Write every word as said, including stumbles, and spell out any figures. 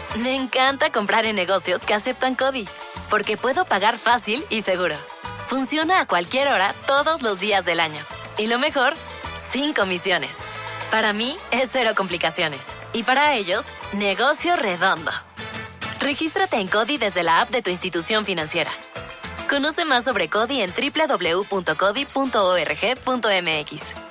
Me encanta comprar en negocios que aceptan CODI, porque puedo pagar fácil y seguro. Funciona a cualquier hora, todos los días del año. Y lo mejor, sin comisiones. Para mí, es cero complicaciones. Y para ellos, negocio redondo. Regístrate en CODI desde la app de tu institución financiera. Conoce más sobre CODI en doble u doble u doble u punto codi punto org punto m x.